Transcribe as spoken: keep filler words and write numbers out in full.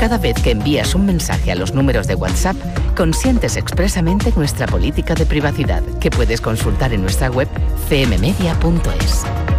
Cada vez que envías un mensaje a los números de WhatsApp, consientes expresamente nuestra política de privacidad, que puedes consultar en nuestra web c m media punto es.